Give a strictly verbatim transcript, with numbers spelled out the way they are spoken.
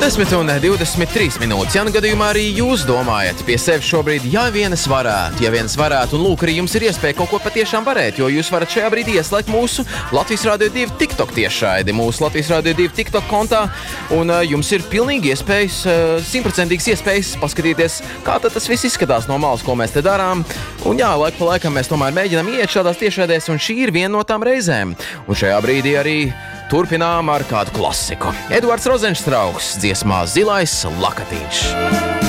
desmit un divdesmit trīs minūtes. Ja nu gadījumā arī jūs domājat pie sevis šobrīd, ja vienas varētu, ja vienas varētu, un lūk, arī jums ir iespēja kaut ko patiešām varēt, jo jūs varat šajā brīdī ieslēgt mūsu Latvijas Radio divi TikTok tiešraidi, mūsu Latvijas Radio divi TikTok kontā, un uh, jums ir pilnīgi iespējas, uh, simtprocentīgas iespējas paskatīties, kā tad tas viss izskatās no malas, ko mēs te darām. Un jā, laik pa laikam mēs tomēr mēģinām iet šādās tiešraidēs, un šī ir viena no tām reizēm. Un šajā brīdī arī turpinām ar kādu klasiku. Eduards Rozenštrauks dziesmā Zilais lakatiņš.